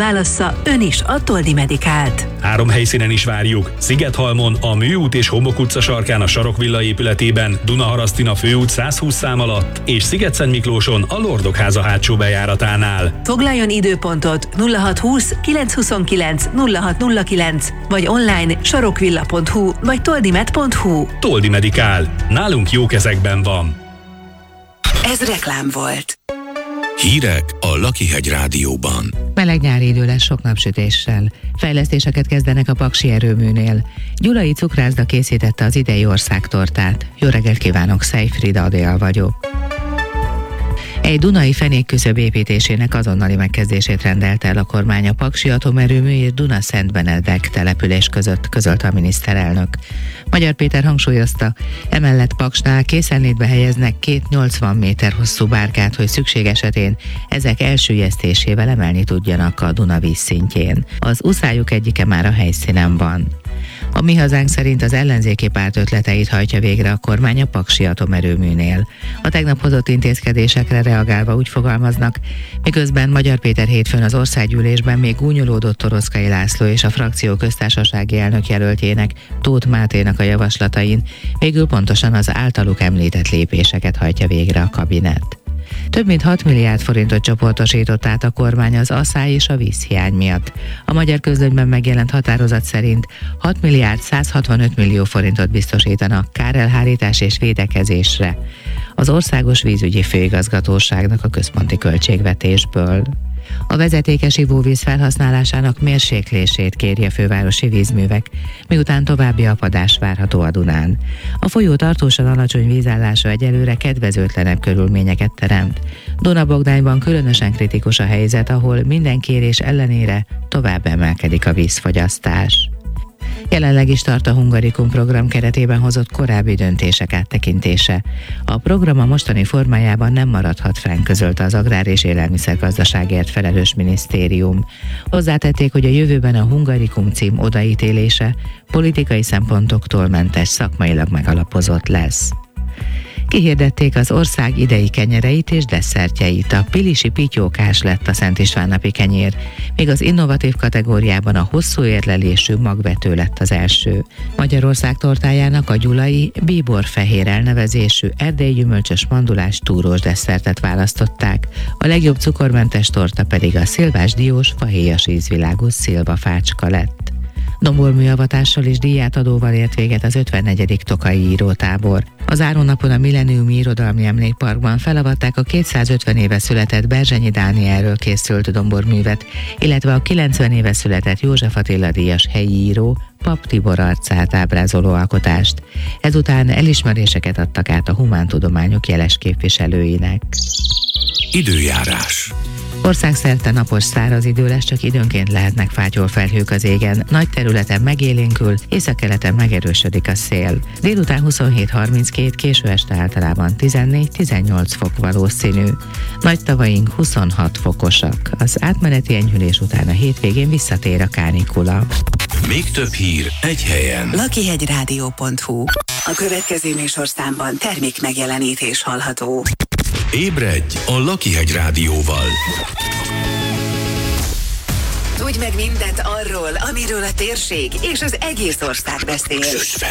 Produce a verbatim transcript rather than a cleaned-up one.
válassza ön is a Toldi Medikált. Három helyszínen is várjuk. Szigethalmon, a Műút és Homok utca sarkán a Sarokvilla épületében, Dunaharasztin a Főút száz húsz szám alatt, és Szigetszentmiklóson a Lordok háza hátsó bejáratánál. Foglaljon időpontot nulla hat húsz kilenc huszonkilenc nulla hat nulla kilenc, vagy online sarokvilla pont hu vagy toldimed pont hu. Toldi Medikál. Nálunk jó kezekben van. Ez reklám volt. Hírek a Lakihegy Rádióban. Meleg nyári idő lesz sok napsütéssel. Fejlesztéseket kezdenek a Paksi erőműnél. Gyulai cukrászda készítette az idei országtortát. Jó reggelt kívánok, Szejfrida Adél vagyok. Egy dunai fenékküszöb építésének azonnali megkezdését rendelte el a kormány a Paksi atomerőmű és Duna-Szentbenedek település között, közölte a miniszterelnök. Magyar Péter hangsúlyozta, emellett Paksnál készenlétbe helyeznek két nyolcvan méter hosszú bárkát, hogy szükség esetén ezek elsüllyesztésével emelni tudjanak a Duna vízszintjén. Az uszályuk egyike már a helyszínen van. A Mi Hazánk szerint az ellenzéki párt ötleteit hajtja végre a kormány a Paksi atomerőműnél. A tegnap hozott intézkedésekre reagálva úgy fogalmaznak, miközben Magyar Péter hétfőn az országgyűlésben még gúnyolódott Toroczkai László és a frakció köztársasági elnök jelöltjének, Tóth Máténak a javaslatain, végül pontosan az általuk említett lépéseket hajtja végre a kabinet. Több mint hat milliárd forintot csoportosított át a kormány az asszály és a vízhiány miatt. A Magyar Közlönyben megjelent határozat szerint hat milliárd száz hatvanöt millió forintot biztosítanak kárelhárítás és védekezésre az Országos Vízügyi Főigazgatóságnak a központi költségvetésből. A vezetékes ivóvíz felhasználásának mérséklését kéri a fővárosi vízművek, miután további apadás várható a Dunán. A folyó tartósan alacsony vízállása egyelőre kedvezőtlenebb körülményeket teremt. Dunabogdányban különösen kritikus a helyzet, ahol minden kérés ellenére tovább emelkedik a vízfogyasztás. Jelenleg is tart a Hungarikum program keretében hozott korábbi döntések áttekintése. A program a mostani formájában nem maradhat fenn, közölte az Agrár- és Élelmiszergazdaságért felelős minisztérium. Hozzátették, hogy a jövőben a Hungarikum cím odaítélése politikai szempontoktól mentes, szakmailag megalapozott lesz. Kihirdették az ország idei kenyereit és desszertjeit. A pilisi pityókás lett a Szent István napi kenyér, míg az innovatív kategóriában a hosszú érlelésű magvető lett az első. Magyarország tortájának a gyulai bíborfehér elnevezésű erdélyi gyümölcsös mandulás túrós desszertet választották, a legjobb cukormentes torta pedig a szilvás diós fahéjas ízvilágú szilvafácska lett. Domborműavatással és díjátadóval ért véget az ötvennegyedik Tokai írótábor. Az áronapon a Millenniumi Irodalmi Emlékparkban felavatták a kétszázötven éve született Berzsenyi Dánielről készült domborművet, illetve a kilencven éve született József Attila díjas helyi író Pap Tibor arcát ábrázoló alkotást. Ezután elismeréseket adtak át a humántudományok jeles képviselőinek. Időjárás. Országszerte napos száraz idő lesz, csak időnként lehetnek fátyolfelhők az égen. Nagy területen megélénkül, északkeleten megerősödik a szél. Délután huszonhét harminckét, késő este általában tizennégy-tizennyolc fok valószínű. Nagy tavaink huszonhat fokosak. Az átmeneti enyhülés után a hétvégén visszatér a kánikula. Még több hír egy helyen. lakihegyrádió pont hu. A következő műsorszámban termék megjelenítés hallható. Ébredj a Lakihegy Rádióval. Tudj meg mindent arról, amiről a térség és az egész ország beszél. Süss fel!